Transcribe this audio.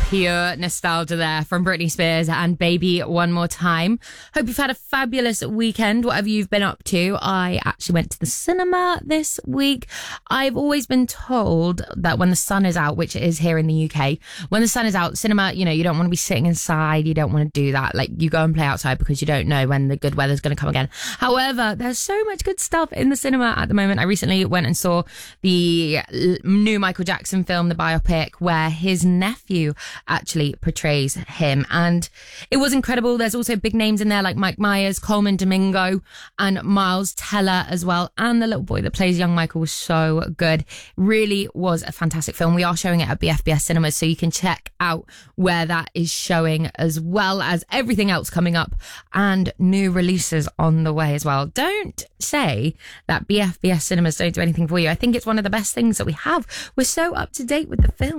Pure nostalgia there from Britney Spears and Baby One More Time. Hope you've had a fabulous weekend, whatever you've been up to. I actually went to the cinema this week. I've always been told that when the sun is out, which it is here in the UK, when the sun is out, cinema, you don't want to be sitting inside. You don't want to do that. Like, you go and play outside because you don't know when the good weather's going to come again. However, there's so much good stuff in the cinema at the moment. I recently went and saw the new Michael Jackson film, the biopic, where his nephew actually portrays him, and it was incredible. There's also big names in there like Mike Myers, Coleman Domingo, and Miles Teller as well, and the little boy that plays young Michael was so good. Really was a fantastic film. We are showing it at BFBS Cinemas, so you can check out where that is showing, as well as everything else coming up and new releases on the way as well. Don't say that BFBS Cinemas don't do anything for you. I think it's one of the best things that we have. We're so up to date with the film.